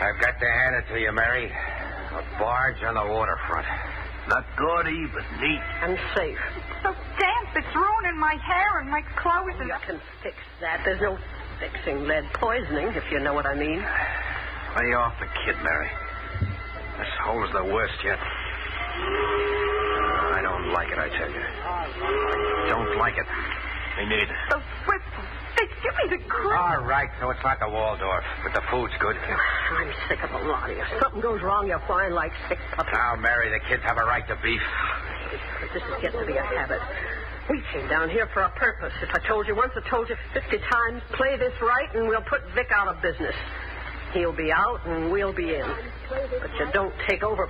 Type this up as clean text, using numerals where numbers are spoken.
I've got to hand it to you, Mary. A barge on the waterfront. Not gaudy, but neat. And safe. So damp, it's ruining my hair and my clothes. You can fix that. There's no fixing lead poisoning, if you know what I mean. Lay off the kid, Mary. This hole's the worst yet. I don't like it, I tell you. I don't like it. Me neither. They give me the creep. All right, so it's not the Waldorf, but the food's good. I'm sick of a lot of you. Something goes wrong, you'll whine like sick puppies. Now, Mary, the kids have a right to beef. But this is getting to be a habit. We came down here for a purpose. If I told you once, I told you 50 times. Play this right, and we'll put Vic out of business. He'll be out, and we'll be in. But you don't take over